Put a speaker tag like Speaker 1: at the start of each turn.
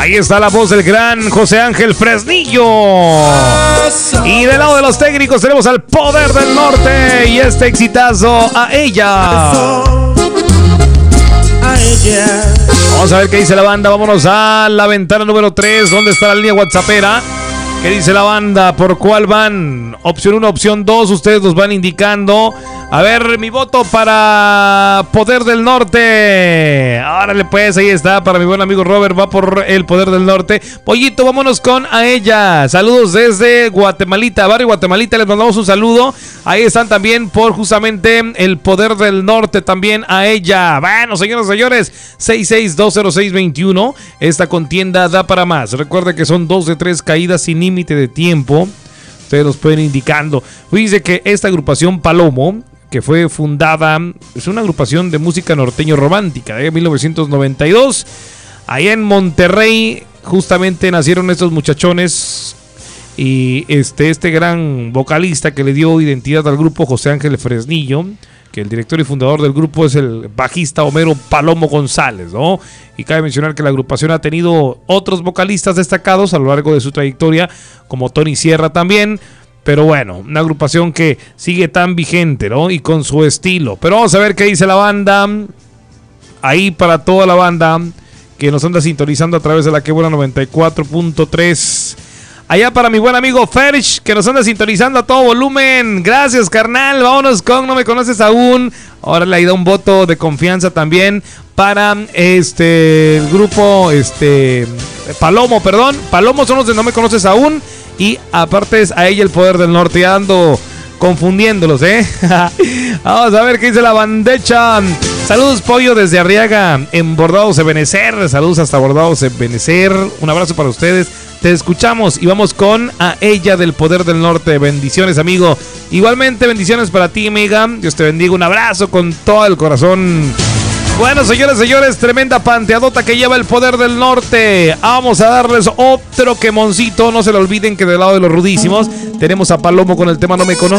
Speaker 1: Ahí está la voz del gran José Ángel Fresnillo. Y del lado de los técnicos tenemos al Poder del Norte y este exitazo, A Ella. Vamos a ver qué dice la banda. Vámonos a la ventana número 3. ¿Dónde está la línea WhatsAppera? ¿Qué dice la banda? ¿Por cuál van? Opción 1, opción 2. Ustedes nos van indicando. A ver, mi voto para Poder del Norte. Órale pues, ahí está. Para mi buen amigo Robert va por el Poder del Norte. Pollito, vámonos con A Ella. Saludos desde Guatemalita, barrio Guatemalita. Les mandamos un saludo. Ahí están también por justamente el Poder del Norte también A Ella. Bueno, señoras y señores, 6620621. Esta contienda da para más. Recuerde que son 2 de 3 caídas sin límite de tiempo. Ustedes nos pueden ir indicando. Fíjense que esta agrupación Palomo, que fue fundada, es una agrupación de música norteño romántica de 1992. Allá en Monterrey justamente nacieron estos muchachones y este gran vocalista que le dio identidad al grupo, José Ángel Fresnillo, que el director y fundador del grupo es el bajista Homero Palomo González, ¿no? Y cabe mencionar que la agrupación ha tenido otros vocalistas destacados a lo largo de su trayectoria, como Tony Sierra también. Pero bueno, una agrupación que sigue tan vigente, ¿no? Y con su estilo. Pero vamos a ver qué dice la banda. Ahí para toda la banda que nos anda sintonizando a través de la que buena 94.3. Allá para mi buen amigo Ferch, que nos anda sintonizando a todo volumen. Gracias, carnal. Vámonos con No Me Conoces Aún. Ahora le da un voto de confianza también para el grupo Palomo, perdón. Palomo son los de No Me Conoces Aún. Y aparte es A Ella el Poder del Norte. Ya ando confundiéndolos, Vamos a ver qué dice la bandecha. Saludos, Pollo, desde Arriaga, en Bordados Ebenecer. Saludos hasta Bordados Ebenecer. Un abrazo para ustedes. Te escuchamos y vamos con A Ella del Poder del Norte. Bendiciones, amigo. Igualmente, bendiciones para ti, amiga. Dios te bendiga. Un abrazo con todo el corazón. Bueno, señores, tremenda panteadota que lleva el Poder del Norte. Vamos a darles otro quemoncito. No se lo olviden que del lado de los rudísimos tenemos a Palomo con el tema No Me Conoces.